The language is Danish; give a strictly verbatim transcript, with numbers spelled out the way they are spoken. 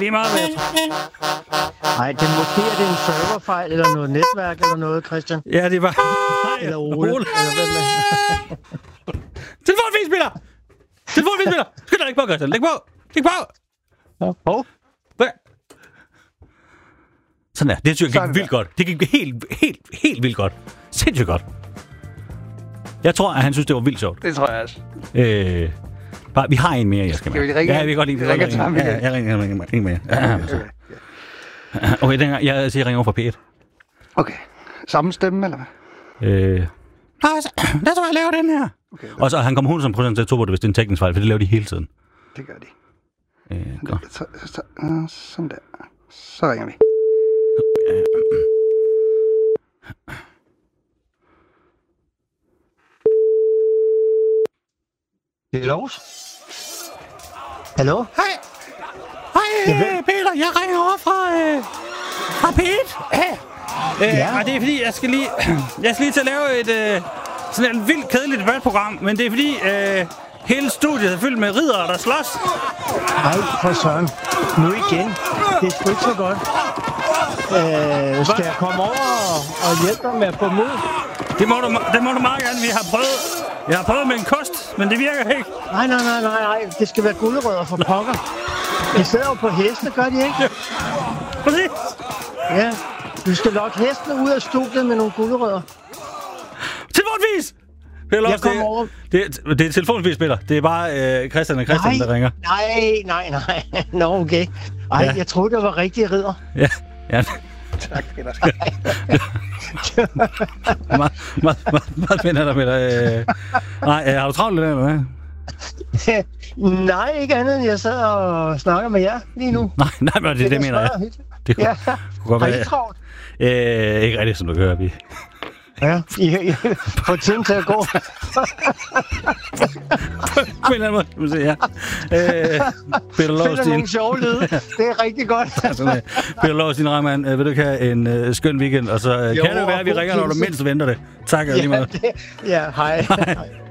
lige meget, hvad jeg tror. Nej, det måske er det en serverfejl, eller noget netværk, eller noget, Christian. Ja, det var... Eller Ole. Ole. Eller hvem er... Telefonfilspiller! Telefonfilspiller! Skynd dig, læg på, Christian. Læg på! Læg på! Ja, på. Hvad? Sådan der. Det synes jeg gik vildt godt. Det gik helt, helt, helt vildt godt. Sindssygt godt. Jeg tror, at han synes, det var vildt sjovt. Det tror jeg også. Øh, bare, vi har en mere, jeg skal med. Skal vi ringe? Ja, vi kan godt lide. Vi ringer til ham igen. Ja, jeg ringer en mere. En mere. Ja, okay, okay dengang, jeg siger, jeg ringer over fra P et. Okay. Samme stemme, eller hvad? Øh, nej, så, der tror jeg, jeg laver den her. Okay, og så han kommer hundrede procent til at tro på det, hvis det er en teknisk fejl, for det laver de hele tiden. Det gør de. Øh, godt. Så, så, uh, sådan der. Så ringer vi. Det er Lars. Hallo? Hej. Hej, øh, Peter. Jeg ringer over fra, øh, fra P et. Øh, ja. Og det er fordi, jeg skal lige, jeg skal lige til at lave et øh, sådan et vildt kedeligt debatprogram, men det er fordi, øh, hele studiet er fyldt med riddere, der slås. Nej, for søren. Nu igen. Det er sgu ikke så godt. Øh, skal jeg komme over og, og hjælpe dig med at få mod? Det må, du, det må du meget gerne. Vi har prøvet, jeg har prøvet med en kost, men det virker ikke. Nej, nej, nej, nej, nej. Det skal være gulerødder for pokker. De sidder jo på heste, gør de ikke? Ja. Præcis. Ja. Du skal lokke hestene ud af studiet med nogle gulerødder. Telefonvis! Jeg kommer over. Det, det, det er telefonvis, Peter. Det er bare øh, Christian og Christian, nej, der ringer. Nej, nej, nej. Nå, okay. Ej, ja. Jeg troede, det var rigtige ridder. Ja, ja. Tak, Peter. meget, meget, meget, meget spændende der, Peter. Øh, nej, har du travlt lidt, eller hvad? Nej, ikke andet end jeg sidder og snakker med jer lige nu. Nej, nej, men det, det, det mener jeg. Det kunne, ja. kunne godt være. Har I travlt? Øh, ikke rigtigt, som du kan høre, vi. Ja, I, I får tiden til at gå. På en eller anden måde, kan man sige, ja. Øh, Peter Lars, finder nogle sjove lyde. Det er rigtig godt. Peter Lars, din Reimann, vil du ikke have en uh, skøn weekend? Og så uh, jo, kan det være, at vi ringer, når du mindst venter det. Tak, og lige meget. Ja, det, ja, hej. hej.